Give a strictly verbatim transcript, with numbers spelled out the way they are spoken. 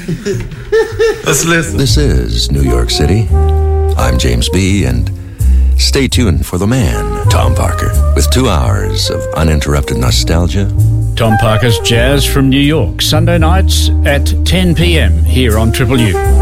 Let's listen. This is New York City. I'm James B., and stay tuned for the man, Tom Parker, with two hours of uninterrupted nostalgia. Tom Parker's Jazz from New York, Sunday nights at ten p.m. here on Triple U.